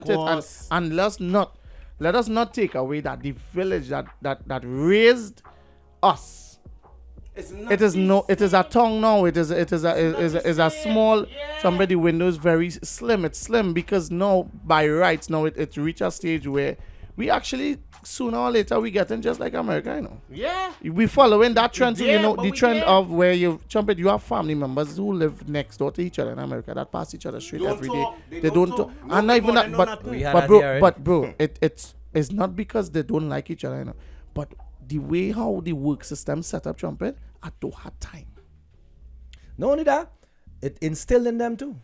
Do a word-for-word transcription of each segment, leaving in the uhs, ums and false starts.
and, and let's not let us not take away that the village that that that raised us. It is no. It is a tongue now. It is. It is a. It is a, is a small. Yeah. Somebody window is very slim. It's slim because now by rights now it it reach a stage where we actually sooner or later we getting just like America. You know. Yeah. We following that trend. Did, you know the trend did. of where you trumpet. You have family members who live next door to each other in America that pass each other street don't every talk. day. They, They don't don't talk. talk. No, And not even no, that. no, But no, no, but bro. But bro. It it's it's not because they don't like each other. You know. But the way how the work system set up trumpet, I don't have time. Not only that, it instilled in them too.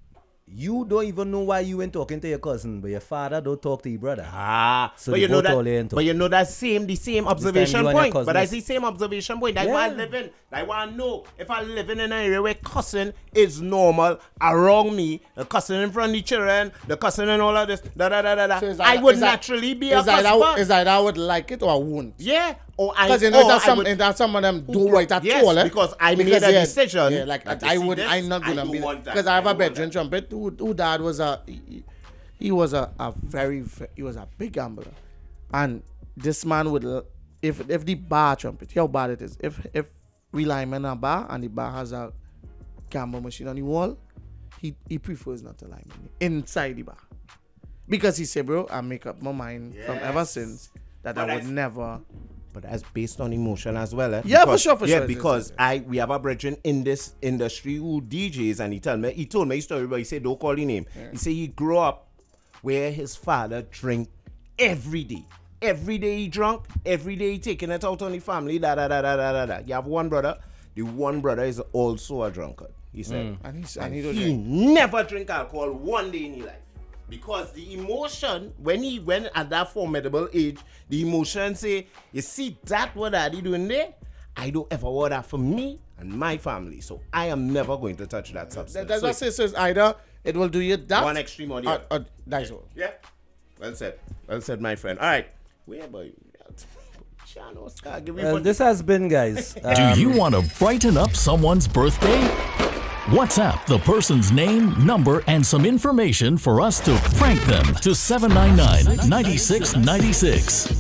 You don't even know why you ain't talking to your cousin, but your father don't talk to your brother. Ah, so but you know that. But you know that same, the same observation point. But I see same observation point. That's yeah. why I live in. I want to know if I live in an area where cussing is normal around me, the cussing in front of the children, the cussing and all of this, da da da da da. So I would naturally be a cuss. Is that I would like it or I won't? Yeah. Because you know that some, would, that some of them do right at yes, all. Eh? because I because, made a yeah, decision. Yeah, like I, I would, this, I'm not gonna be because I have a bedroom trumpet. Who, who dad was a, he, he was a, a very, he was a big gambler, and this man would, if if the bar trumpet, how bad it is. If if we lime in a bar and the bar has a gamble machine on the wall, he he prefers not to lime in inside the bar, because he said, bro, I make up my mind yes. from ever since that but I would I, never. But that's based on emotion as well, eh? Yeah, because, for sure, for yeah, sure. Yeah, because I we have a brethren in this industry who D Js, and he told me he told me his story, but he said don't call his name. Yeah. He said he grew up where his father drink every day. Every day he drunk, every day he taking it out on the family. Da da da da da da da. You have one brother. The one brother is also a drunkard. He said, mm. and, he's, and, and he, he, he never drink alcohol one day in his life. Because the emotion, when he went at that formidable age, the emotion say, you see that what daddy doing there? I don't ever want that for me and my family. So I am never going to touch that substance. That's so what it says. Either it will do you that. One extreme or the other. Uh, uh, that's all. Yeah. Well said. Well said, my friend. All right. Where about you? Well, this has been, guys. Um, do you want to brighten up someone's birthday? WhatsApp the person's name, number, and some information for us to prank them to seven nine nine, nine six nine six.